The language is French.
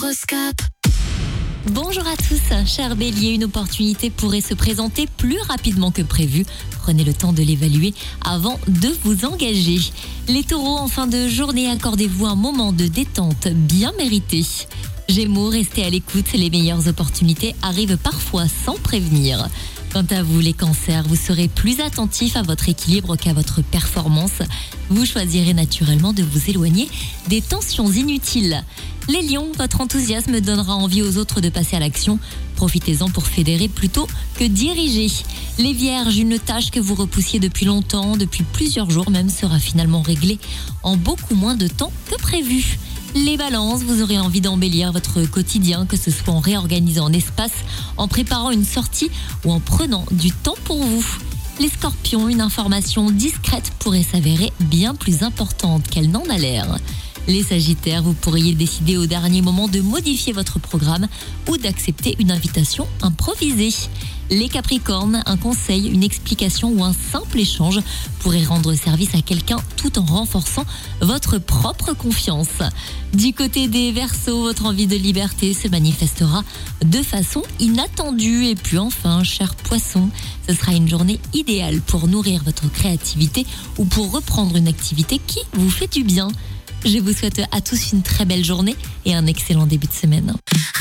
l'horoscope. Bonjour à tous, cher Bélier, une opportunité pourrait se présenter plus rapidement que prévu. Prenez le temps de l'évaluer avant de vous engager. Les taureaux, en fin de journée, accordez-vous un moment de détente bien mérité. Gémeaux, restez à l'écoute, les meilleures opportunités arrivent parfois sans prévenir. Quant à vous, les cancers, vous serez plus attentifs à votre équilibre qu'à votre performance. Vous choisirez naturellement de vous éloigner des tensions inutiles. Les lions, votre enthousiasme donnera envie aux autres de passer à l'action. Profitez-en pour fédérer plutôt que diriger. Les vierges, une tâche que vous repoussiez depuis longtemps, depuis plusieurs jours même, sera finalement réglée en beaucoup moins de temps que prévu. Les balances, vous aurez envie d'embellir votre quotidien, que ce soit en réorganisant un espace, en préparant une sortie ou en prenant du temps pour vous. Les scorpions, une information discrète pourrait s'avérer bien plus importante qu'elle n'en a l'air. Les sagittaires, vous pourriez décider au dernier moment de modifier votre programme ou d'accepter une invitation improvisée. Les capricornes, un conseil, une explication ou un simple échange pourrait rendre service à quelqu'un tout en renforçant votre propre confiance. Du côté des Verseaux, votre envie de liberté se manifestera de façon inattendue. Et puis enfin, cher poisson, ce sera une journée idéale pour nourrir votre créativité ou pour reprendre une activité qui vous fait du bien. Je vous souhaite à tous une très belle journée et un excellent début de semaine.